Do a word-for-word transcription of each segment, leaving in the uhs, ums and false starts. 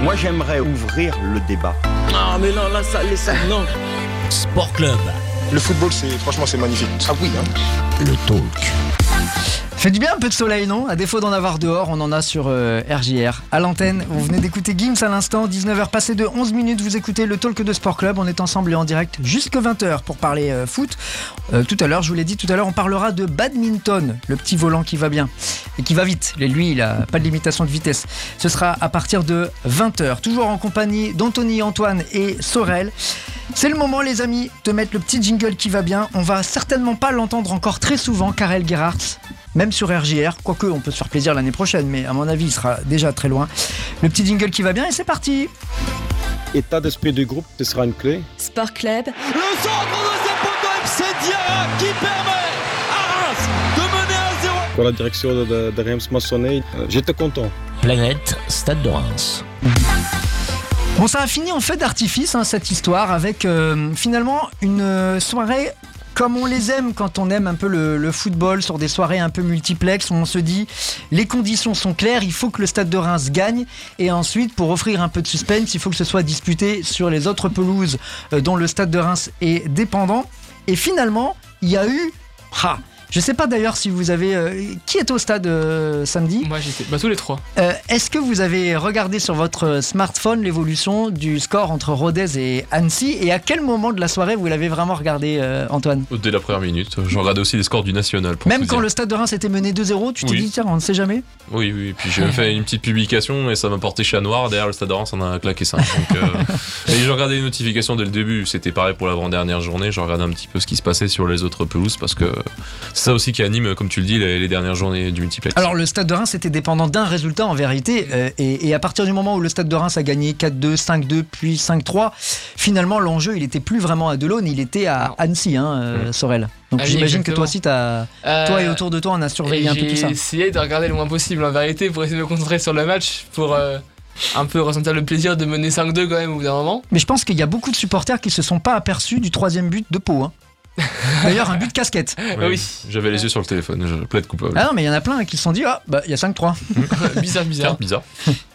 Moi, j'aimerais ouvrir le débat. Non, mais non, là, ça, laisse ça, non. Sport Club. Le football, c'est, franchement, c'est magnifique. Ah oui, hein. Le talk. Fait du bien un peu de soleil, non ? À défaut d'en avoir dehors, on en a sur euh, R J R. À l'antenne, vous venez d'écouter Gims à l'instant, dix-neuf heures passées de onze minutes, vous écoutez le talk de Sport Club. On est ensemble et en direct jusqu'à vingt heures pour parler euh, foot. Euh, tout à l'heure, je vous l'ai dit tout à l'heure, on parlera de badminton, le petit volant qui va bien et qui va vite. Et lui, il a pas de limitation de vitesse. Ce sera à partir de vingt heures, toujours en compagnie d'Anthony, Antoine et Sorel. C'est le moment, les amis, de mettre le petit jingle qui va bien. On va certainement pas l'entendre encore très souvent, Karel Gerhardt. Même sur R J R, quoique on peut se faire plaisir l'année prochaine, mais à mon avis il sera déjà très loin. Le petit jingle qui va bien et c'est parti. État d'esprit du groupe, ce sera une clé. Sport Club. Le centre de deuxième poteau, c'est Diarra qui permet à Reims de mener à zéro. Pour la direction de, de, de Reims maçonné, euh, j'étais content. Planète Stade de Reims. Bon, ça a fini en feu d'artifice hein, cette histoire avec euh, finalement une euh, soirée comme on les aime quand on aime un peu le, le football, sur des soirées un peu multiplex où on se dit les conditions sont claires, il faut que le Stade de Reims gagne et ensuite pour offrir un peu de suspense, il faut que ce soit disputé sur les autres pelouses euh, dont le Stade de Reims est dépendant. Et finalement, il y a eu... Ah, je sais pas d'ailleurs si vous avez... Euh, qui est au stade euh, samedi ? Moi j'étais, bah tous les trois. Euh, est-ce que vous avez regardé sur votre smartphone l'évolution du score entre Rodez et Annecy ? Et à quel moment de la soirée vous l'avez vraiment regardé, euh, Antoine ? Dès la première minute. Je regardais aussi les scores du National. Pour Même quand dire. le Stade de Reims était mené deux zéro, tu t'es Oui. dit tiens, on ne sait jamais ? Oui, oui. Puis j'ai fait une petite publication et ça m'a porté chat noir. Derrière le Stade de Reims, on a claqué cinq. Donc, euh... et j'ai regardé les notifications dès le début. C'était pareil pour l'avant-dernière journée. Je regardais un petit peu ce qui se passait sur les autres pelouses parce que c'est ça aussi qui anime, comme tu le dis, les, les dernières journées du multiplex. Alors le Stade de Reims était dépendant d'un résultat en vérité euh, et, et à partir du moment où le Stade de Reims a gagné quatre deux, cinq deux puis cinq trois, finalement l'enjeu il était plus vraiment à Delaune, il était à Non. Annecy, hein, euh, Mmh. Sorel. Donc Ah oui, j'imagine exactement. que toi aussi t'as, Euh, toi et autour de toi on a surveillé et un peu tout ça. J'ai essayé de regarder le moins possible en vérité pour essayer de me concentrer sur le match, pour euh, un peu ressentir le plaisir de mener cinq deux quand même au bout d'un moment. Mais je pense qu'il y a beaucoup de supporters qui se sont pas aperçus du troisième but de Pau. Hein. D'ailleurs un but de casquette. Oui, oui. J'avais les yeux sur le téléphone, je plaide coupable. Ah non mais il y en a plein qui se sont dit ah bah il y a cinq trois. bizarre, bizarre. Tiens, bizarre.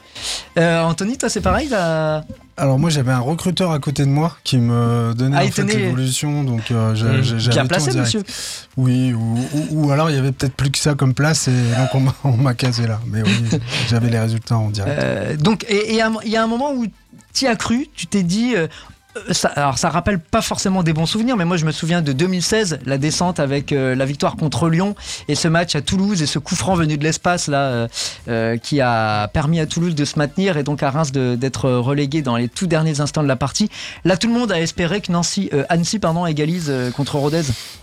Euh, Anthony toi c'est pareil t'as... Alors moi j'avais un recruteur à côté de moi qui me donnait Ah, en il fait tenait- l'évolution, donc euh, j'ai- Mmh. j'ai- j'avais Qui a tout en placé direct. monsieur. Oui, ou, ou, ou alors il y avait peut-être plus que ça comme place et donc on m'a, on m'a casé là. Mais oui, j'avais les résultats en direct. Euh, donc et il y, y a un moment où tu y as cru, tu t'es dit euh, ça, alors ça rappelle pas forcément des bons souvenirs, mais moi je me souviens de deux mille seize, la descente avec euh, la victoire contre Lyon et ce match à Toulouse et ce coup franc venu de l'espace là euh, euh, qui a permis à Toulouse de se maintenir et donc à Reims de, d'être relégué dans les tout derniers instants de la partie. Là tout le monde a espéré que Nancy, euh, Annecy pardon, égalise euh, contre Rodez.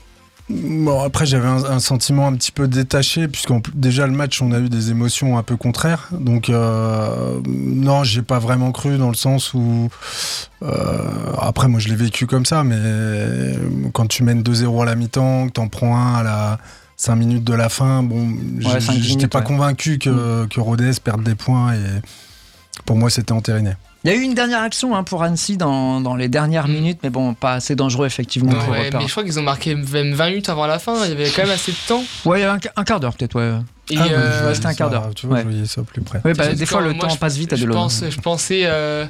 Bon, après j'avais un, un sentiment un petit peu détaché puisqu'en déjà le match on a eu des émotions un peu contraires, donc euh, non j'ai pas vraiment cru dans le sens où euh, après moi je l'ai vécu comme ça, mais quand tu mènes deux zéro à la mi-temps, que t'en prends un à la cinq minutes de la fin, bon Ouais, cinq j'ai- j'étais minutes, pas ouais. convaincu que, que Rodez perde des points et pour moi c'était entériné. Il y a eu une dernière action hein, pour Annecy dans, dans les dernières minutes, mais bon, pas assez dangereux effectivement pour Ouais, repérer. mais je crois qu'ils ont marqué même vingt minutes avant la fin, il y avait quand même assez de temps. Ouais, un, un quart d'heure peut-être, ouais. Et Ah, bah, euh, je voyais c'était un quart ça, d'heure. Tu vois, Ouais. je voyais ça plus près. Oui, bah, Parce des que fois le moi, temps je- passe vite à je Delaune. pense, je pensais euh,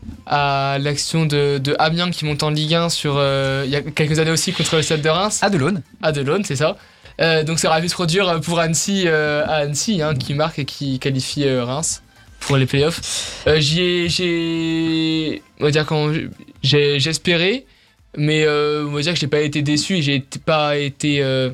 à l'action de, de Amiens qui monte en Ligue un sur, euh, il y a quelques années aussi contre le Stade de Reims, À Delaune. à Delaune, c'est ça. Euh, donc ça aurait pu se produire pour Annecy, euh, à Annecy, hein, qui marque et qui qualifie euh, Reims pour les playoffs. Euh, j'y ai, j'ai, on va dire quand j'ai, j'ai espéré, mais euh, on va dire que j'ai pas été déçu et j'ai été- pas été euh,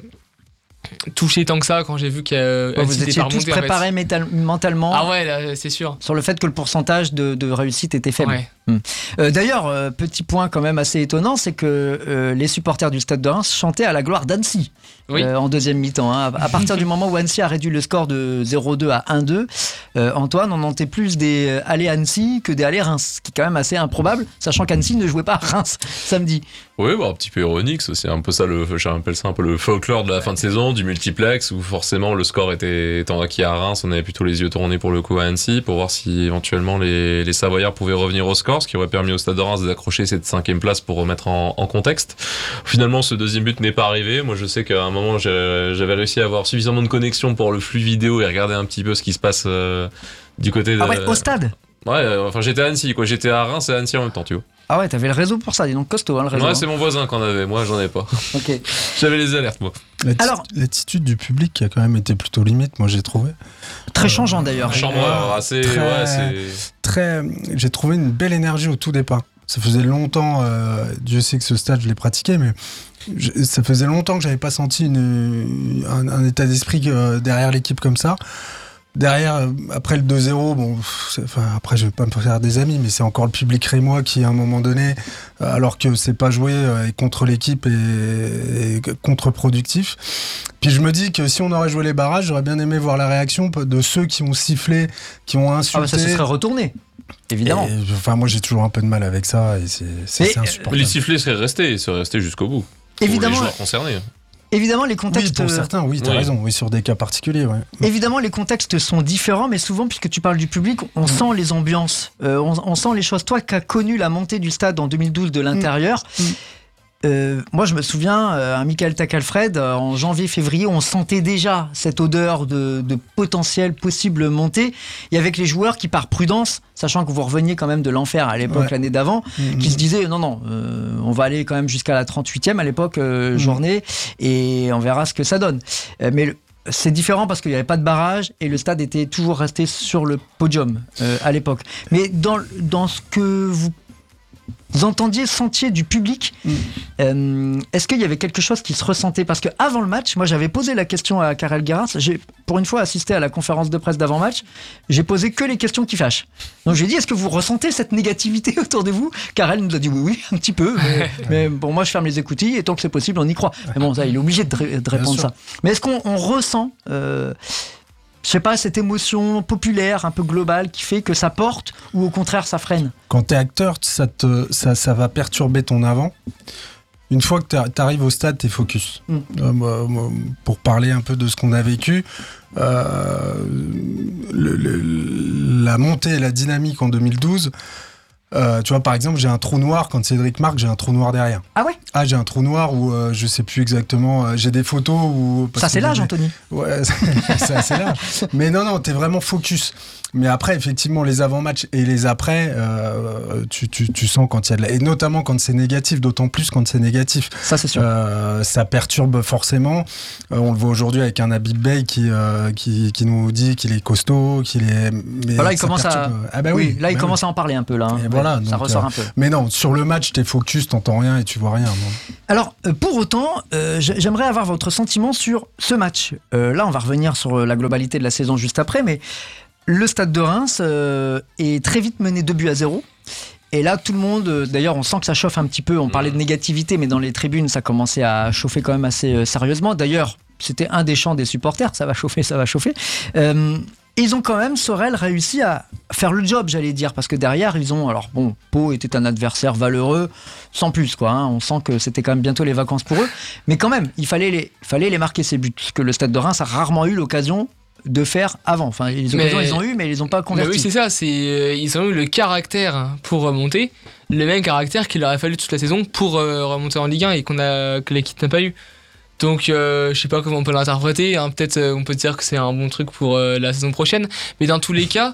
touché tant que ça quand j'ai vu que euh, Ouais, Annecy vous était étiez pas tous remonté, en fait. préparés métal- mentalement Ah ouais, là, c'est sûr. sur le fait que le pourcentage de, de réussite était faible. Ouais. Euh, d'ailleurs, euh, petit point quand même assez étonnant, c'est que euh, les supporters du Stade de Reims chantaient à la gloire d'Annecy Oui. euh, en deuxième mi-temps. Hein. À partir du moment où Annecy a réduit le score de zéro deux à un deux, euh, Antoine, on entendait plus des euh, allées Annecy que des allées Reims, ce qui est quand même assez improbable, sachant qu'Annecy ne jouait pas à Reims samedi. Oui, bah, un petit peu ironique, ça, c'est un peu ça, le, j'appelle ça un peu le folklore de la fin de saison, du multiplex, où forcément le score était étant acquis à Reims, on avait plutôt les yeux tournés pour le coup à Annecy, pour voir si éventuellement les, les Savoyards pouvaient revenir au score, ce qui aurait permis au Stade de Reims d'accrocher cette cinquième place pour remettre en, en contexte. Finalement, ce deuxième but n'est pas arrivé. Moi, je sais qu'à un moment, j'ai- j'avais réussi à avoir suffisamment de connexion pour le flux vidéo et regarder un petit peu ce qui se passe euh, du côté de... Ah ouais, au stade. Ouais, euh, enfin j'étais à Annecy, quoi. J'étais à Reims et à Annecy en même temps, tu vois. Ah ouais, t'avais le réseau pour ça, dis donc costaud hein, le réseau. Ouais, hein. c'est mon voisin qui en avait, moi j'en ai pas. Ok. J'avais les alertes, moi. L'atti- Alors- L'attitude du public qui a quand même été plutôt limite, moi j'ai trouvé. Très changeant d'ailleurs. Chambre Ouais, assez. très- Ouais, c'est. Très, j'ai trouvé une belle énergie au tout départ. Ça faisait longtemps, euh, Dieu sait que ce stade je l'ai pratiqué, mais je- ça faisait longtemps que j'avais pas senti une, un, un état d'esprit euh, derrière l'équipe comme ça. Derrière, euh, après le deux zéro, bon, pff, c'est- enfin, après je vais pas me faire des amis, mais c'est encore le public rémois qui, à un moment donné, euh, alors que c'est pas joué, euh, est contre l'équipe et, et contre-productif. Puis je me dis que si on aurait joué les barrages, j'aurais bien aimé voir la réaction de ceux qui ont sifflé, qui ont insulté. Ah bah ça se serait retourné. Évidemment. Et, enfin, moi j'ai toujours un peu de mal avec ça et c'est, c'est, Mais, c'est insupportable. Les sifflets seraient restés, ils seraient restés jusqu'au bout. Pour Évidemment, les joueurs concernés. évidemment les Oui, contextes. pour certains, oui, t'as Oui. raison, oui, sur des cas particuliers, ouais. Évidemment, les contextes sont différents, mais souvent, puisque tu parles du public, on sent les ambiances, euh, on, on sent les choses. Toi qui as connu la montée du stade en deux mille douze de l'intérieur, Mm. euh, moi je me souviens, euh, à Michael Tacalfred, euh, en janvier-février, on sentait déjà cette odeur de, de potentielle possible montée, et avec les joueurs qui, par prudence, sachant que vous reveniez quand même de l'enfer à l'époque, Ouais. l'année d'avant, Mhm. qui se disaient non, non, euh, on va aller quand même jusqu'à la trente-huitième à l'époque, euh, Mm. journée, et on verra ce que ça donne. Euh, mais le- c'est différent parce qu'il n'y avait pas de barrage et le stade était toujours resté sur le podium euh, à l'époque. Mais dans, dans ce que vous entendiez, sentiez du public, Mm. euh, est-ce qu'il y avait quelque chose qui se ressentait? Parce qu'avant le match, moi j'avais posé la question à Karel Guérin, j'ai pour une fois assisté à la conférence de presse d'avant-match, j'ai posé que les questions qui fâchent. Donc j'ai dit, est-ce que vous ressentez cette négativité autour de vous? Karel nous a dit oui, oui, un petit peu, mais, mais bon, moi je ferme les écoutilles et tant que c'est possible, on y croit. Mais bon, ça, il est obligé de, ré- de répondre sûr. ça. Mais est-ce qu'on on ressent, euh, je sais pas, cette émotion populaire un peu globale qui fait que ça porte ou au contraire ça freine? Quand t'es acteur, ça, te, ça, ça va perturber ton avant. Une fois que t'ar- t'arrives au stade, t'es focus. Mm. Euh, moi- moi, pour parler un peu de ce qu'on a vécu, euh, le- le- la montée et la dynamique en deux mille douze, euh, tu vois, par exemple, j'ai un trou noir, quand Cédric marque, j'ai un trou noir derrière. Ah ouais? Ah, j'ai un trou noir où euh, je sais plus exactement, euh, j'ai des photos où... parce Ça c'est que l'âge, j'ai- Anthony. Ouais, c'est assez large. Mais non, non, t'es vraiment focus. Mais après, effectivement, les avant-matchs et les après, euh, tu, tu, tu sens quand il y a de la... Et notamment quand c'est négatif, d'autant plus quand c'est négatif. Ça c'est sûr. Euh, ça perturbe forcément. Euh, on le voit aujourd'hui avec un Habib Bey qui, euh, qui, qui nous dit qu'il est costaud, qu'il est... Mais Voilà, il ça commence à... perturbe. Ah bah oui, oui, là il bah commence à en parler un peu là. hein. Et Ouais, voilà, ça donc, ressort euh, un peu. oui. Mais non, sur le match, t'es focus, t'entends rien et tu vois rien. non. Alors, euh, pour autant, euh, j'ai- j'aimerais avoir votre sentiment sur ce match. Euh, là, on va revenir sur euh, la globalité de la saison juste après, mais le Stade de Reims euh, est très vite mené deux buts à zéro. Et là, tout le monde, euh, d'ailleurs, on sent que ça chauffe un petit peu. On parlait de négativité, mais dans les tribunes, ça commençait à chauffer quand même assez euh, sérieusement. D'ailleurs, c'était un des chants des supporters, ça va chauffer, ça va chauffer. Euh, et ils ont quand même, Sorel, réussi à faire le job, j'allais dire, parce que derrière, ils ont... Alors bon, Pau était un adversaire valeureux, sans plus, quoi. Hein. On sent que c'était quand même bientôt les vacances pour eux. Mais quand même, il fallait les, fallait les marquer, ces buts, ce que le Stade de Reims a rarement eu l'occasion de faire avant. Enfin, les occasions, Mais- ils ont eu, mais ils les ont pas Mais convertis. oui, c'est ça, c'est, euh, ils ont eu le caractère pour remonter, le même caractère qu'il aurait fallu toute la saison pour euh, remonter en Ligue un et qu'on a, que l'équipe n'a pas eu. Donc, euh, je sais pas comment on peut l'interpréter, hein, peut-être euh, on peut dire que c'est un bon truc pour euh, la saison prochaine, mais dans tous les cas,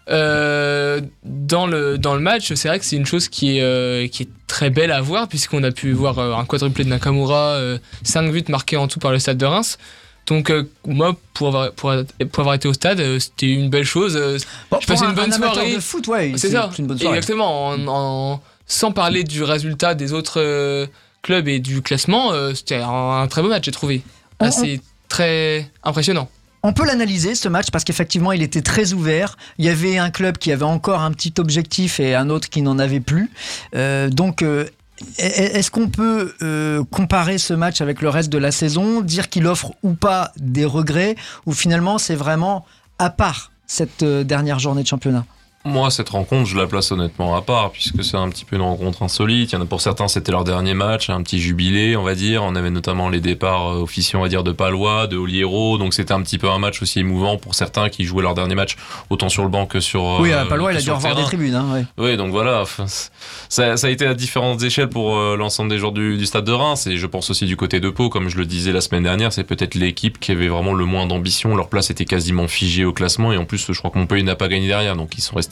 euh, dans, le, dans le match, c'est vrai que c'est une chose qui est, euh, qui est très belle à voir, puisqu'on a pu voir euh, un quadruplé de Nakamura, euh, cinq buts marqués en tout par le Stade de Reims. Donc euh, moi, pour avoir, pour, pour avoir été au stade, euh, c'était une belle chose. euh, Bon, j'ai passé pour une un- bonne un amateur soirée. de foot, ouais, C'est ça, c'est une bonne soirée. exactement. En, en- sans parler du résultat des autres euh, clubs et du classement, euh, c'était un, un très beau match, j'ai trouvé. On- Assez très impressionnant. On peut l'analyser ce match parce qu'effectivement il était très ouvert. Il y avait un club qui avait encore un petit objectif et un autre qui n'en avait plus. Euh, donc euh, est-ce qu'on peut euh, comparer ce match avec le reste de la saison, dire qu'il offre ou pas des regrets, ou finalement c'est vraiment à part cette euh, dernière journée de championnat? Moi, cette rencontre, je la place honnêtement à part, puisque c'est un petit peu une rencontre insolite. Il y en a pour certains, c'était leur dernier match, un petit jubilé, on va dire. On avait notamment les départs euh, officiels, on va dire, de Palois, de Oliero. Donc c'était un petit peu un match aussi émouvant pour certains qui jouaient leur dernier match, autant sur le banc que sur euh, Oui, à Palois, il a que dû sur le revoir des terrain. tribunes. Hein, ouais. Oui, donc voilà, enfin, ça, ça a été à différentes échelles pour euh, l'ensemble des joueurs du, du Stade de Reims, et je pense aussi du côté de Pau, comme je le disais la semaine dernière, c'est peut-être l'équipe qui avait vraiment le moins d'ambition. Leur place était quasiment figée au classement, et en plus, je crois que Montpellier n'a pas gagné derrière, donc ils sont restés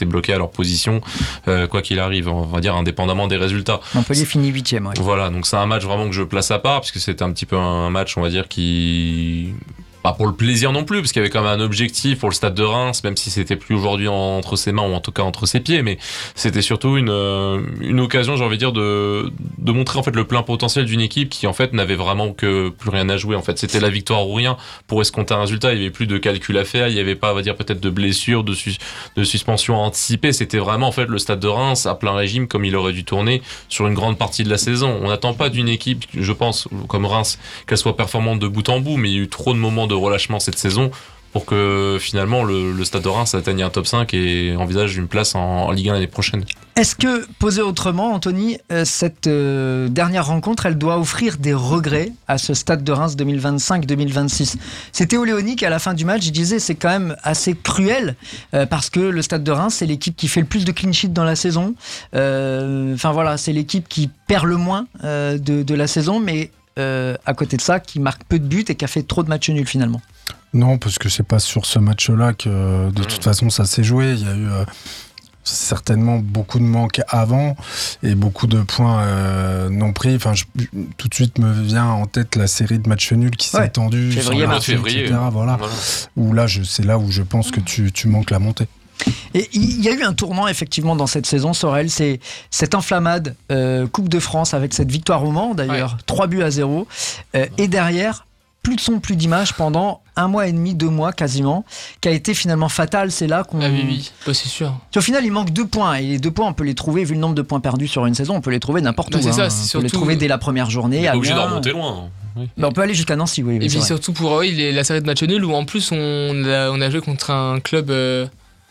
été bloqués à leur position, euh, quoi qu'il arrive, on va dire indépendamment des résultats. Montpellier finit huitième, ouais. Voilà, donc c'est un match vraiment que je place à part, puisque c'était un petit peu un match, on va dire, qui... pas pour le plaisir non plus, parce qu'il y avait quand même un objectif pour le Stade de Reims, même si c'était plus aujourd'hui entre ses mains ou en tout cas entre ses pieds, mais c'était surtout une euh, une occasion, j'ai envie de dire, de de montrer en fait le plein potentiel d'une équipe qui en fait n'avait vraiment que plus rien à jouer. En fait, c'était la victoire ou rien pour escompter un résultat. Il y avait plus de calcul à faire, il y avait pas, on va dire, peut-être de blessures, de sus- de suspension à anticiper. C'était vraiment en fait le Stade de Reims à plein régime comme il aurait dû tourner sur une grande partie de la saison. On n'attend pas d'une équipe, je pense, comme Reims, qu'elle soit performante de bout en bout, mais il y a eu trop de moments de relâchement cette saison pour que finalement le, le Stade de Reims atteigne un top cinq et envisage une place en, en Ligue un l'année prochaine. Est-ce que, posé autrement, Anthony, euh, cette euh, dernière rencontre, elle doit offrir des regrets à ce Stade de Reims deux mille vingt-cinq deux mille vingt-six? C'était Théo Léoni qui, à la fin du match, il disait c'est quand même assez cruel euh, parce que le Stade de Reims, c'est l'équipe qui fait le plus de clean sheet dans la saison. Enfin euh, voilà, c'est l'équipe qui perd le moins euh, de, de la saison, mais euh, à côté de ça, qui marque peu de buts et qui a fait trop de matchs nuls finalement. Non, parce que c'est pas sur ce match-là que de toute façon ça s'est joué. Il y a eu euh, certainement beaucoup de manques avant et beaucoup de points euh, non pris. Enfin, je, tout de suite me vient en tête la série de matchs nuls qui s'est Ouais. étendue, Février, sur mars, la- février. et cetera. Voilà. Voilà. Où là, je, c'est là où je pense que tu, tu manques la montée. Et il y a eu un tournant effectivement dans cette saison, Sorel, c'est cette enflammade euh, Coupe de France avec cette victoire au Mans d'ailleurs, trois buts à zéro, euh, et derrière plus de son, plus d'image pendant un mois et demi, deux mois quasiment, qui a été finalement fatal. C'est là qu'on... Ah oui, oui, bah, c'est sûr. Au final, il manque deux points, et les deux points, on peut les trouver, vu le nombre de points perdus sur une saison, on peut les trouver n'importe Bah, où. c'est ça, hein. c'est On peut les surtout- trouver dès la première journée. On est à pas obligé de Amiens. remonter loin. Oui. Bah, on peut aller jusqu'à Nancy, oui. oui, Et c'est puis vrai. surtout pour eux, il est la série de matchs nuls où en plus on a, on a joué contre un club euh,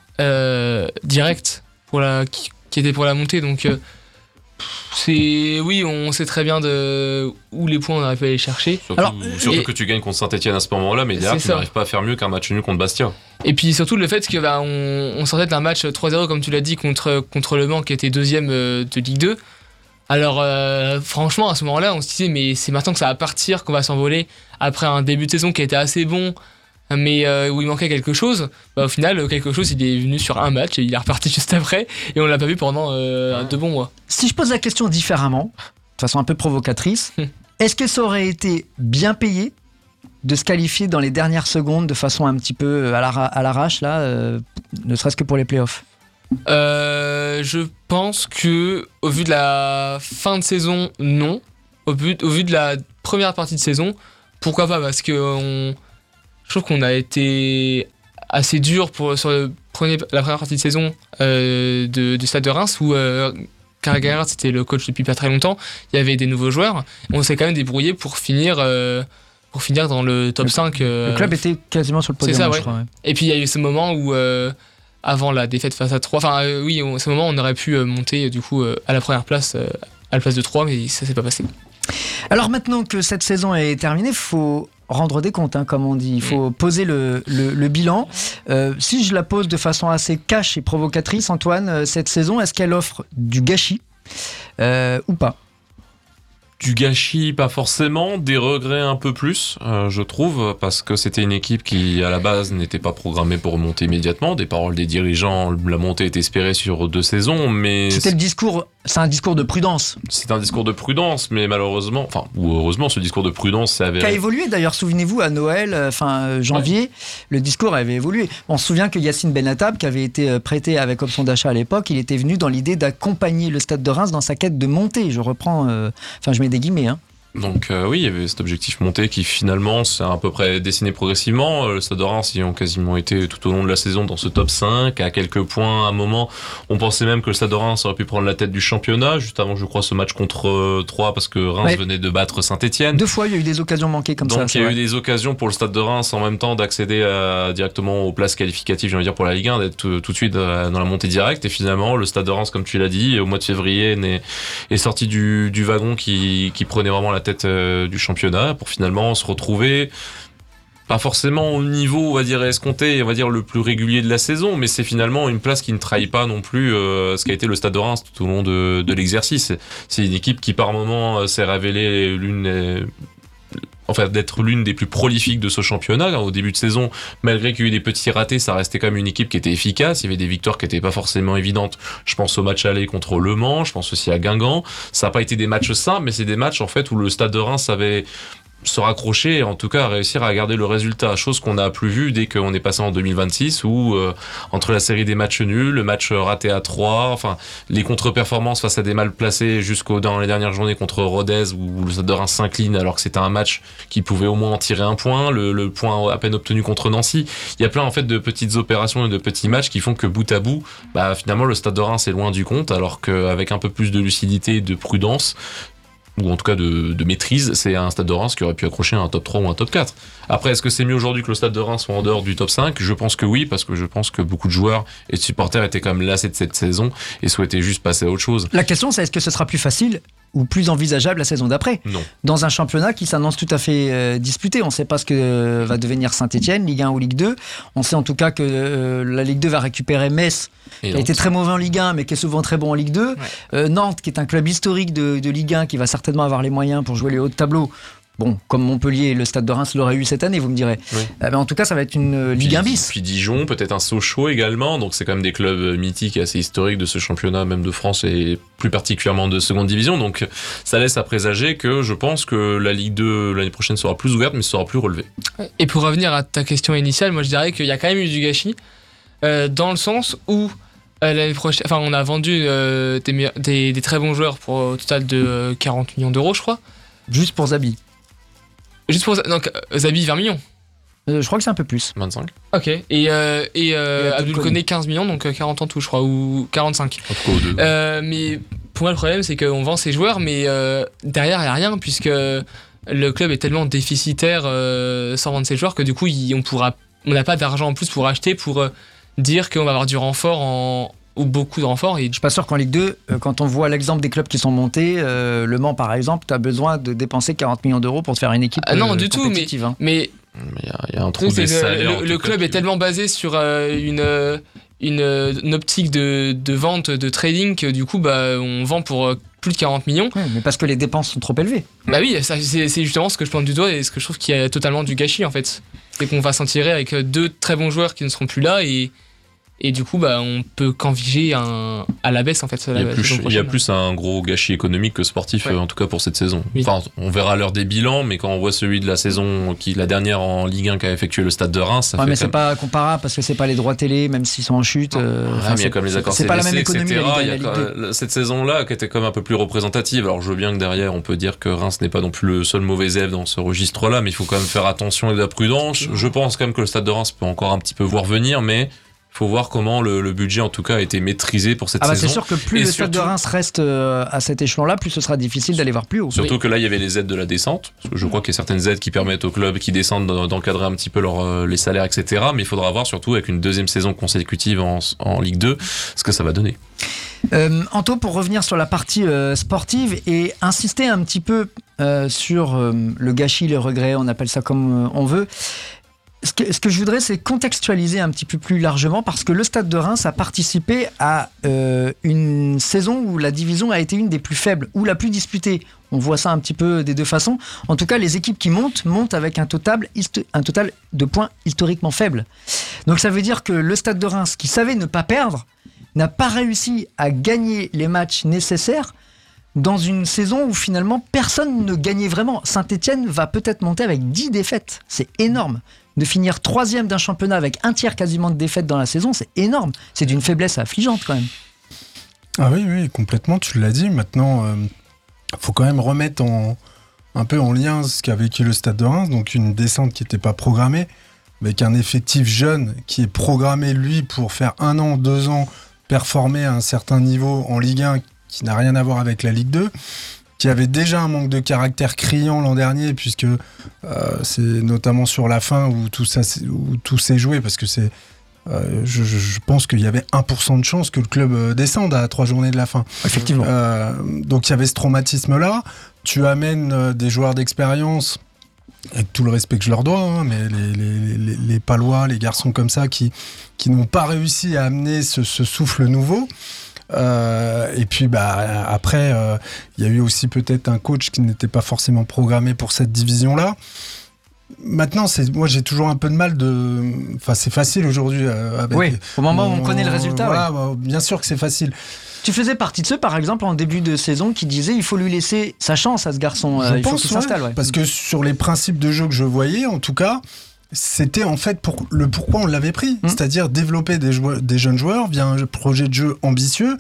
euh, direct pour la, qui, qui était pour la montée. Donc euh, c'est oui, on sait très bien de où les points on aurait pu aller chercher. Surtout, Alors, surtout et- que tu gagnes contre Saint-Etienne à ce moment-là, mais derrière C'est tu ça. n'arrives pas à faire mieux qu'un match nul contre Bastia. Et puis surtout le fait que bah, on, on sortait d'un match trois zéro comme tu l'as dit contre, contre Le Mans qui était deuxième euh, de Ligue deux. Alors euh, franchement à ce moment-là on se disait mais c'est maintenant que ça va partir qu'on va s'envoler après un début de saison qui a été assez bon mais euh, où il manquait quelque chose. Bah, au final quelque chose il est venu sur un match et il est reparti juste après et on l'a pas vu pendant euh, deux bons mois. Si je pose la question différemment, de façon un peu provocatrice, est-ce que ça aurait été bien payé de se qualifier dans les dernières secondes de façon un petit peu à l'ara- à l'arrache, là, euh, ne serait-ce que pour les playoffs? Euh, je pense que au vu de la fin de saison, non. Au vu, au vu de la première partie de saison, pourquoi pas? Parce que on, je trouve qu'on a été assez dur pour, sur le premier, la première partie de saison euh, de, du Stade de Reims où euh, Carragher c'était le coach depuis pas très longtemps. Il y avait des nouveaux joueurs. On s'est quand même débrouillé pour finir, euh, pour finir dans le top Le- cinq. euh, Le club était quasiment sur le podium, c'est ça, je ouais. crois, ouais. Et puis il y a eu ce moment où, euh, avant la défaite face à trois, enfin euh, oui, on- ce moment on aurait pu euh, monter euh, du coup euh, à la première place, euh, à la place de trois, mais ça s'est pas passé. Alors maintenant que cette saison est terminée, il faut rendre des comptes, hein, comme on dit. Il faut poser le, le- le bilan. Euh, si je la pose de façon assez cash et provocatrice, Antoine, euh, cette saison, est-ce qu'elle offre du gâchis euh, ou pas? Du gâchis, pas forcément, des regrets un peu plus, euh, je trouve, parce que c'était une équipe qui, à la base, n'était pas programmée pour remonter immédiatement. Des paroles des dirigeants, la montée est espérée sur deux saisons, mais C'était le discours, c'est un discours de prudence. c'est un discours de prudence, mais malheureusement, enfin, ou heureusement, ce discours de prudence s'est Qui a avéré. évolué d'ailleurs, souvenez-vous, à Noël, euh, fin euh, janvier, le discours avait évolué. On se souvient que Yacine Benatab, qui avait été euh, prêté avec option d'achat à l'époque, il était venu dans l'idée d'accompagner le Stade de Reims dans sa quête de montée. Je reprends, euh, enfin je mets des guillemets. Hein. Donc euh, oui, il y avait cet objectif monté qui finalement s'est à peu près dessiné progressivement. Euh, Le Stade de Reims, ils ont quasiment été tout au long de la saison dans ce top cinq, à quelques points à un moment. On pensait même que le Stade de Reims aurait pu prendre la tête du championnat, juste avant, je crois, ce match contre euh, Troyes, parce que Reims Ouais. venait de battre Saint-Etienne. Deux fois, il y a eu des occasions manquées comme ça. Donc c'est il y a vrai. eu des occasions pour le Stade de Reims en même temps d'accéder à- directement aux places qualificatives, j'ai envie de dire, pour la Ligue un, d'être tout, tout de suite euh, dans la montée directe. Et finalement, le Stade de Reims, comme tu l'as dit, au mois de février, est, est sorti du, du wagon qui, qui prenait vraiment la tête euh, du championnat pour finalement se retrouver pas forcément au niveau, on va dire, escompté, on va dire, le plus régulier de la saison, mais c'est finalement une place qui ne trahit pas non plus euh, ce qu'a été le Stade de Reims tout au long de, de l'exercice. C'est une équipe qui par moment euh, s'est révélée l'une... euh, enfin d'être l'une des plus prolifiques de ce championnat. Au début de saison, malgré qu'il y ait eu des petits ratés, ça restait quand même une équipe qui était efficace. Il y avait des victoires qui n'étaient pas forcément évidentes. Je pense au match aller contre Le Mans, je pense aussi à Guingamp. Ça n'a pas été des matchs simples, mais c'est des matchs en fait où le Stade de Reims avait se raccrocher et en tout cas réussir à garder le résultat, chose qu'on n'a plus vue dès qu'on est passé en deux mille vingt-six où euh, entre la série des matchs nuls, le match raté à trois, enfin les contre-performances face à des mal placés jusqu'au dans les dernières journées contre Rodez où le Stade de Reims s'incline alors que c'était un match qui pouvait au moins en tirer un point, le, le point à peine obtenu contre Nancy. Il y a plein en fait de petites opérations et de petits matchs qui font que bout à bout, bah finalement le Stade de Reims est loin du compte alors qu'avec un peu plus de lucidité et de prudence, ou en tout cas de, de maîtrise, c'est un Stade de Reims qui aurait pu accrocher un top trois ou un top quatre. Après, est-ce que c'est mieux aujourd'hui que le Stade de Reims soit en dehors du top cinq ? Je pense que oui, parce que je pense que beaucoup de joueurs et de supporters étaient quand même lassés de cette saison et souhaitaient juste passer à autre chose. La question, c'est est-ce que ce sera plus facile ou plus envisageable la saison d'après ? Non. Dans un championnat qui s'annonce tout à fait euh, disputé. On ne sait pas ce que euh, va devenir Saint-Etienne, Ligue un ou Ligue deux. On sait en tout cas que euh, la Ligue deux va récupérer Metz, et qui a été très mauvais en Ligue un, mais qui est souvent très bon en Ligue deux. Ouais. Euh, Nantes, qui est un club historique de, de Ligue un, qui va certainement avoir les moyens pour jouer les hauts de tableau. Bon, comme Montpellier et le Stade de Reims l'aurait eu cette année, vous me direz. Oui. Euh, mais en tout cas, ça va être une euh, Ligue puis, un bis. Puis Dijon, peut-être un Sochaux également. Donc c'est quand même des clubs mythiques et assez historiques de ce championnat, même de France et plus particulièrement de seconde division. Donc ça laisse à présager que je pense que la Ligue deux l'année prochaine sera plus ouverte, mais sera plus relevée. Et pour revenir à ta question initiale, moi je dirais qu'il y a quand même eu du gâchis, euh, dans le sens où euh, l'année prochaine, enfin on a vendu euh, des, des, des très bons joueurs pour au total de euh, quarante millions d'euros, je crois. Juste pour Zabi. Juste pour donc Zabi vingt millions. Euh, je crois que c'est un peu plus. vingt-cinq. Ok. Et, euh, et, euh, et Abdul Koné quinze millions, donc quarante en tout, je crois, ou quarante-cinq. En tout cas, aux deux. Euh, mais pour moi, le problème, c'est qu'on vend ces joueurs, mais euh, derrière, il n'y a rien, puisque le club est tellement déficitaire euh, sans vendre ses joueurs que du coup, il, on pourra, on n'a pas d'argent en plus pour acheter, pour euh, dire qu'on va avoir du renfort en. Ou beaucoup de renforts. Et... Je suis pas sûr qu'en Ligue deux, euh, quand on voit l'exemple des clubs qui sont montés, euh, Le Mans par exemple, tu as besoin de dépenser quarante millions d'euros pour te faire une équipe ah, non, euh, du tout, mais il hein. mais, y, y a un trou des salaires. Le, le club est tellement basé sur euh, une, une, une optique de, de vente, de trading, que du coup, bah, on vend pour euh, plus de quarante millions. Ouais, mais parce que les dépenses sont trop élevées. Bah oui, ça, c'est, c'est justement ce que je pointe du doigt et ce que je trouve qu'il y a totalement du gâchis en fait. C'est qu'on va s'en tirer avec deux très bons joueurs qui ne seront plus là et. Et du coup, bah, on peut qu'enviger un, à la baisse en fait. Il y, a plus, il y a plus un gros gâchis économique que sportif, ouais. En tout cas pour cette saison. Oui. Enfin, on verra l'heure des bilans, mais quand on voit celui de la saison, qui la dernière en Ligue un qu'a effectué le Stade de Reims, ça ouais, fait mais c'est même... pas comparable parce que c'est pas les droits télé, même s'ils sont en chute. Euh, ouais, mais il y a comme les accords c'est C D C, pas la même économie. et cetera. La Ligue, il y a la Ligue deux. Cette saison-là qui était comme un peu plus représentative. Alors je veux bien que derrière, on peut dire que Reims n'est pas non plus le seul mauvais élève dans ce registre-là, mais il faut quand même faire attention et de la prudence. Je pense quand même que le Stade de Reims peut encore un petit peu voir venir, mais il faut voir comment le, le budget en tout cas a été maîtrisé pour cette ah bah saison. C'est sûr que plus et le Stade de Reims reste euh, à cet échelon-là, plus ce sera difficile d'aller voir plus haut. Surtout oui. que là, il y avait les aides de la descente. Parce que je crois qu'il y a certaines aides qui permettent aux clubs qui descendent d'encadrer un petit peu leur, euh, les salaires, et cetera. Mais il faudra voir surtout avec une deuxième saison consécutive en, en Ligue deux ce que ça va donner. Euh, Anto, pour revenir sur la partie euh, sportive et insister un petit peu euh, sur euh, le gâchis, le regret, on appelle ça comme euh, on veut. Ce que, ce que je voudrais, c'est contextualiser un petit peu plus largement parce que le Stade de Reims a participé à euh, une saison où la division a été une des plus faibles ou la plus disputée. On voit ça un petit peu des deux façons. En tout cas, les équipes qui montent, montent avec un total, un total de points historiquement faible. Donc ça veut dire que le Stade de Reims, qui savait ne pas perdre, n'a pas réussi à gagner les matchs nécessaires dans une saison où finalement personne ne gagnait vraiment. Saint-Etienne va peut-être monter avec dix défaites. C'est énorme. De finir troisième d'un championnat avec un tiers quasiment de défaites dans la saison, c'est énorme. C'est d'une faiblesse affligeante quand même. Ah oui, oui, complètement, tu l'as dit. Maintenant, il euh, faut quand même remettre en, un peu en lien ce qu'a vécu le Stade de Reims. Donc une descente qui n'était pas programmée, avec un effectif jeune qui est programmé, lui, pour faire un an, deux ans, performer à un certain niveau en Ligue un qui n'a rien à voir avec la Ligue deux. Qui avait déjà un manque de caractère criant l'an dernier, puisque euh, c'est notamment sur la fin où tout, ça, où tout s'est joué, parce que c'est, euh, je, je pense qu'il y avait un pour cent de chance que le club descende à trois journées de la fin. Effectivement. Euh, donc il y avait ce traumatisme-là. Tu amènes euh, des joueurs d'expérience, avec tout le respect que je leur dois, hein, mais les, les, les, les Palois, les garçons comme ça, qui, qui n'ont pas réussi à amener ce, ce souffle nouveau. Euh, et puis bah après, il euh, y a eu aussi peut-être un coach qui n'était pas forcément programmé pour cette division-là. Maintenant, c'est, moi j'ai toujours un peu de mal de. Enfin, c'est facile aujourd'hui. Euh, avec, oui, au moment où on connaît le résultat. Voilà, ouais. bah, bien sûr que c'est facile. Tu faisais partie de ceux, par exemple, en début de saison, qui disaient il faut lui laisser sa chance à ce garçon. Je il pense, faut qu'il ouais, s'installe. Ouais. Parce que sur les principes de jeu que je voyais, en tout cas, c'était en fait pour le pourquoi on l'avait pris, mmh. c'est-à-dire développer des, joueurs, des jeunes joueurs via un projet de jeu ambitieux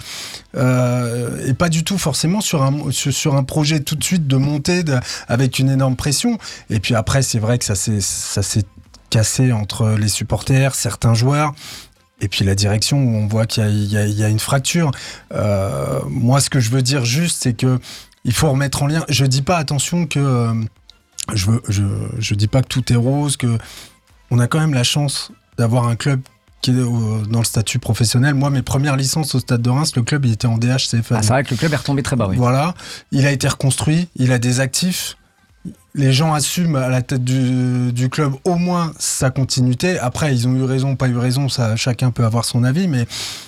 euh, et pas du tout forcément sur un, sur, sur un projet tout de suite de montée de, avec une énorme pression. Et puis après, c'est vrai que ça s'est, ça s'est cassé entre les supporters, certains joueurs. Et puis la direction où on voit qu'il y a, il y a, il y a une fracture. Euh, moi, ce que je veux dire juste, c'est que il faut remettre en lien. Je dis pas, attention, que euh, je, veux, je je dis pas que tout est rose, que on a quand même la chance d'avoir un club qui est dans le statut professionnel. Moi, mes premières licences au Stade de Reims, le club il était en D H C F A. Ah, c'est vrai que le club est retombé très bas. Oui. Voilà, il a été reconstruit, il a des actifs. Les gens assument à la tête du, du club au moins sa continuité. Après, ils ont eu raison, pas eu raison, ça, chacun peut avoir son avis, mais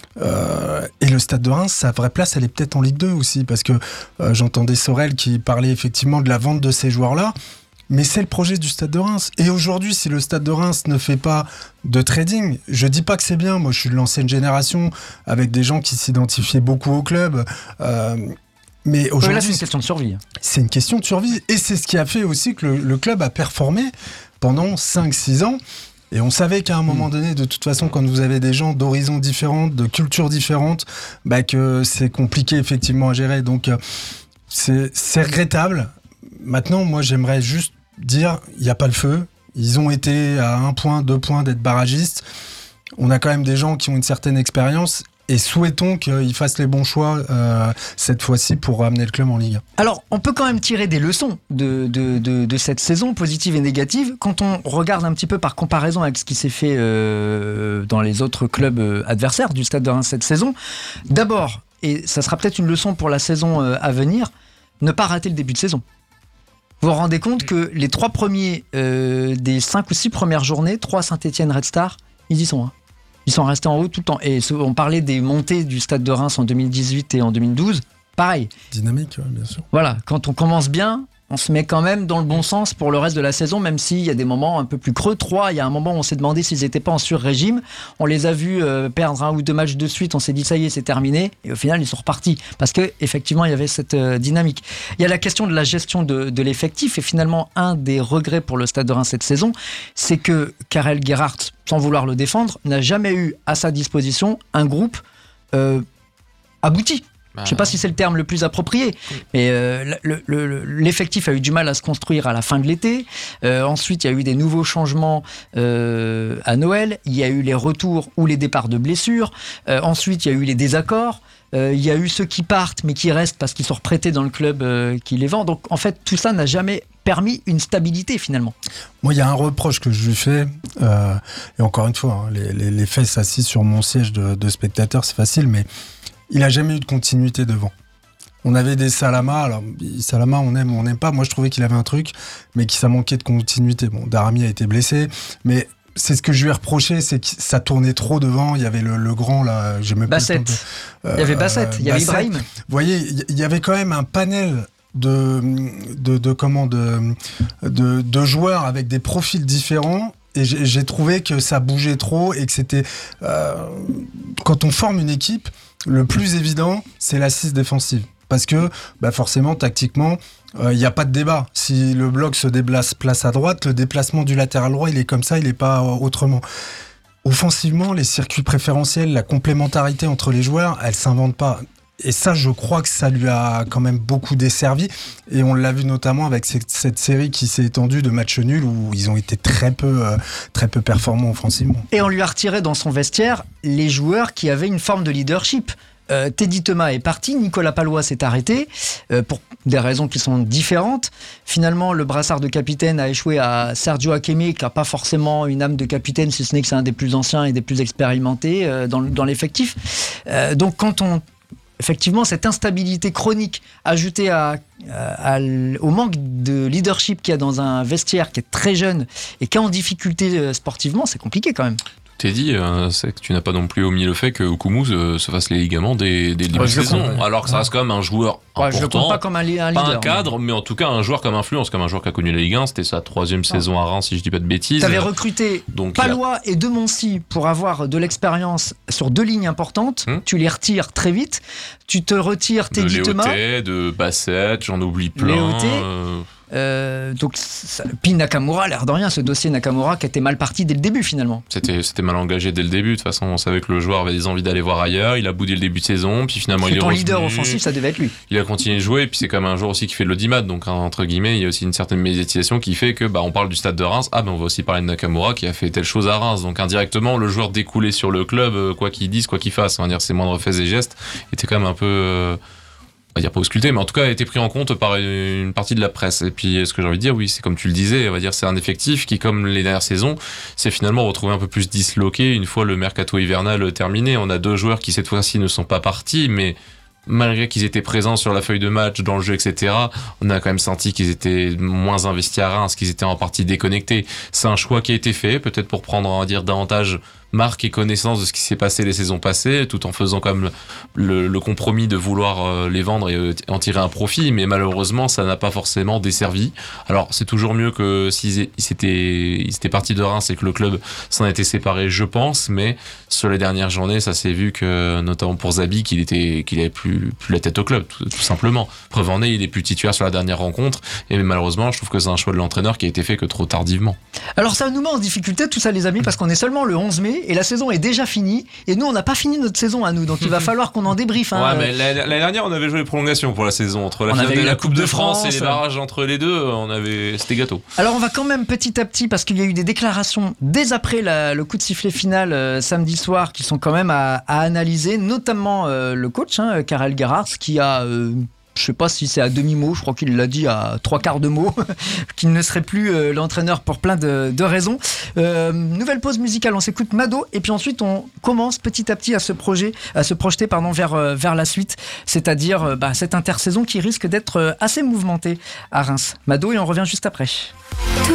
euh, et le Stade de Reims, sa vraie place, elle est peut-être en Ligue deux aussi, parce que euh, j'entendais Sorel qui parlait effectivement de la vente de ces joueurs-là, mais c'est le projet du Stade de Reims. Et aujourd'hui, si le Stade de Reims ne fait pas de trading, je dis pas que c'est bien, moi je suis de l'ancienne génération, avec des gens qui s'identifiaient beaucoup au club, euh, mais aujourd'hui, là, c'est une question de survie. C'est une question de survie. Et c'est ce qui a fait aussi que le, le club a performé pendant cinq six ans. Et on savait qu'à un moment donné, de toute façon, quand vous avez des gens d'horizons différents, de cultures différentes, bah, que c'est compliqué effectivement à gérer. Donc, c'est, c'est regrettable. Maintenant, moi, j'aimerais juste dire, il n'y a pas le feu. Ils ont été à un point, deux points d'être barragistes. On a quand même des gens qui ont une certaine expérience. Et souhaitons qu'ils fassent les bons choix euh, cette fois-ci pour ramener le club en Ligue un. Alors, on peut quand même tirer des leçons de, de, de, de cette saison, positives et négatives, quand on regarde un petit peu par comparaison avec ce qui s'est fait euh, dans les autres clubs euh, adversaires du Stade de Reims cette saison. D'abord, et ça sera peut-être une leçon pour la saison euh, à venir, ne pas rater le début de saison. Vous vous rendez compte que les trois premiers euh, des cinq ou six premières journées, trois Saint-Etienne Red Star, ils y sont. Hein. Ils sont restés en haut tout le temps. Et on parlait des montées du Stade de Reims en deux mille dix-huit et en deux mille douze. Pareil. Dynamique, ouais, bien sûr. Voilà, quand on commence bien, on se met quand même dans le bon sens pour le reste de la saison, même s'il y a des moments un peu plus creux. Trois, il y a un moment où on s'est demandé s'ils n'étaient pas en sur-régime. On les a vus euh, perdre un ou deux matchs de suite. On s'est dit, ça y est, c'est terminé. Et au final, ils sont repartis. Parce qu'effectivement, il y avait cette euh, dynamique. Il y a la question de la gestion de, de l'effectif. Et finalement, un des regrets pour le Stade de Reims cette saison, c'est que Karel Gerhardt, sans vouloir le défendre, n'a jamais eu à sa disposition un groupe euh, abouti. Je ne sais pas si c'est le terme le plus approprié, mais euh, le, le, l'effectif a eu du mal à se construire à la fin de l'été. Euh, ensuite, il y a eu des nouveaux changements euh, à Noël. Il y a eu les retours ou les départs de blessures. Euh, ensuite, il y a eu les désaccords. Euh, il y a eu ceux qui partent mais qui restent parce qu'ils sont reprêtés dans le club euh, qui les vend. Donc, en fait, tout ça n'a jamais permis une stabilité finalement. Moi, il y a un reproche que je lui fais, euh, et encore une fois, hein, les, les, les fesses assises sur mon siège de, de spectateur, c'est facile, mais il n'a jamais eu de continuité devant. On avait des Salama, alors Salama on aime ou on n'aime pas, moi je trouvais qu'il avait un truc, mais que ça manquait de continuité. Bon, Darami a été blessé, mais c'est ce que je lui ai reproché, c'est que ça tournait trop devant, il y avait le, le grand là, j'ai même Bassett. pas euh, il y avait Bassett, il y avait Bassett. Ibrahim. Vous voyez, il y avait quand même un panel de, de, de, comment, de, de, de joueurs avec des profils différents. Et j'ai, j'ai trouvé que ça bougeait trop et que c'était... Euh, quand on forme une équipe, le plus évident, c'est l'assise défensive. Parce que, bah forcément, tactiquement, il euh, n'y a pas de débat. Si le bloc se déplace place à droite, le déplacement du latéral droit, il est comme ça, il n'est pas euh, autrement. Offensivement, les circuits préférentiels, la complémentarité entre les joueurs, elle ne s'invente pas. Et ça, je crois que ça lui a quand même beaucoup desservi. Et on l'a vu notamment avec cette, cette série qui s'est étendue de matchs nuls où ils ont été très peu, euh, très peu performants offensivement. Et on lui a retiré dans son vestiaire les joueurs qui avaient une forme de leadership. Euh, Teddy Thomas est parti, Nicolas Palois s'est arrêté euh, pour des raisons qui sont différentes. Finalement, le brassard de capitaine a échoué à Sergio Akeme, qui n'a pas forcément une âme de capitaine, si ce n'est que c'est un des plus anciens et des plus expérimentés euh, dans, dans l'effectif. Euh, donc quand on Effectivement, cette instabilité chronique ajoutée à, à, à, au manque de leadership qu'il y a dans un vestiaire qui est très jeune et qui est en difficulté sportivement, c'est compliqué quand même. Tout est dit, euh, c'est que tu n'as pas non plus omis le fait que Okumu se, se fasse les ligaments dès, dès le début de saison, compte, alors que ça reste quand même un joueur ouais, important, je le compte pas comme un, li- un leader, pas un cadre, mais... mais en tout cas un joueur comme influence, comme un joueur qui a connu la Ligue un, c'était sa troisième ah. saison à Reims, si je dis pas de bêtises. Tu avais recruté Donc, Palois a... et Demoncy pour avoir de l'expérience sur deux lignes importantes, hum. tu les retires très vite, tu te retires Teddy Thomas. De Léoté, de Bassett, j'en oublie plein. Léoté. Euh... Euh, donc, ça, puis Nakamura, l'air de rien, ce dossier Nakamura qui était mal parti dès le début finalement. C'était, c'était mal engagé dès le début. De toute façon, on savait que le joueur avait des envies d'aller voir ailleurs. Il a boudé le début de saison, puis finalement c'est il est ton revenu. leader offensif, ça devait être lui. Il a continué de jouer, et puis c'est quand même un joueur aussi qui fait de l'audimat. Donc, hein, entre guillemets, il y a aussi une certaine médiatisation qui fait que, bah, on parle du stade de Reims. Ah, ben, on va aussi parler de Nakamura qui a fait telle chose à Reims. Donc, indirectement, le joueur découlé sur le club, quoi qu'il dise, quoi qu'il fasse, on va dire ses moindres faits et gestes, était quand même un peu. Euh, on va dire pas ausculté, mais en tout cas a été pris en compte par une partie de la presse. Et puis ce que j'ai envie de dire, oui, c'est comme tu le disais, on va dire c'est un effectif qui, comme les dernières saisons, s'est finalement retrouvé un peu plus disloqué une fois le mercato hivernal terminé. On a deux joueurs qui cette fois-ci ne sont pas partis, mais malgré qu'ils étaient présents sur la feuille de match, dans le jeu, et cetera, on a quand même senti qu'ils étaient moins investis à Reims, qu'ils étaient en partie déconnectés. C'est un choix qui a été fait, peut-être pour prendre, on va dire, davantage marque et connaissance de ce qui s'est passé les saisons passées, tout en faisant comme le, le, le compromis de vouloir euh, les vendre et euh, en tirer un profit, mais malheureusement ça n'a pas forcément desservi. Alors c'est toujours mieux que s'ils ils s'étaient, ils étaient partis de Reims et que le club s'en était séparé, je pense, mais sur les dernières journées ça s'est vu que, notamment pour Zabi, qu'il était, qu'il avait plus, plus la tête au club, tout, tout simplement. Preuve en est, il est plus titulaire sur la dernière rencontre, et malheureusement je trouve que c'est un choix de l'entraîneur qui a été fait que trop tardivement. Alors ça nous met en difficulté tout ça les amis, parce qu'on est seulement le onze mai, et la saison est déjà finie, et nous on n'a pas fini notre saison à nous, donc il va falloir qu'on en débriefe. Hein. Ouais, mais l'année dernière on avait joué les prolongations pour la saison, entre la finale de la, la Coupe de France, France et les barrages entre les deux, on avait, c'était gâteau. Alors on va quand même petit à petit, parce qu'il y a eu des déclarations dès après la, le coup de sifflet final euh, samedi soir qui sont quand même à, à analyser, notamment euh, le coach, hein, Karel Gerhardt, qui a... Euh, je sais pas si c'est à demi-mot, je crois qu'il l'a dit à trois quarts de mot, qu'il ne serait plus euh, l'entraîneur pour plein de, de raisons. Euh, nouvelle pause musicale, on s'écoute Mado, et puis ensuite on commence petit à petit à se, projet, à se projeter pardon, vers, euh, vers la suite, c'est-à-dire euh, bah, cette intersaison qui risque d'être euh, assez mouvementée à Reims. Mado, et on revient juste après.